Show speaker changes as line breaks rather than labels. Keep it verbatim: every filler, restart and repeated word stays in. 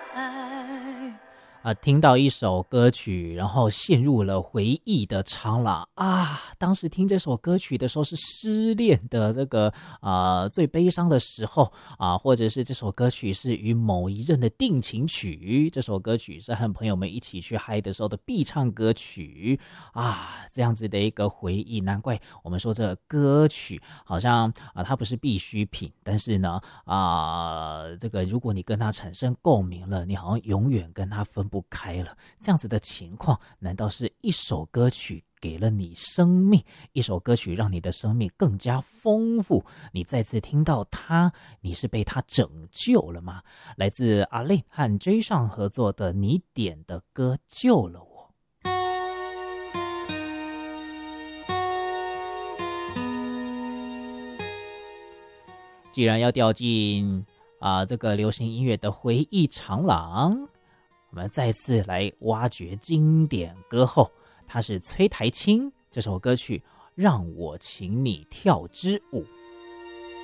啊，听到一首歌曲，然后陷入了回忆的长廊啊！当时听这首歌曲的时候是失恋的这个啊、呃、最悲伤的时候啊，或者是这首歌曲是与某一任的定情曲，这首歌曲是和朋友们一起去嗨的时候的必唱歌曲啊，这样子的一个回忆，难怪我们说这个歌曲好像啊它不是必需品，但是呢啊这个如果你跟它产生共鸣了，你好像永远跟它分不开了，这样子的情况，难道是一首歌曲给了你生命，一首歌曲让你的生命更加丰富，你再次听到它，你是被它拯救了吗？来自阿令和 J 上合作的你点的歌救了我。既然要掉进啊、这个流行音乐的回忆长廊，我们再次来挖掘经典歌后，它是崔苔菁，这首歌曲《让我请你跳支舞》。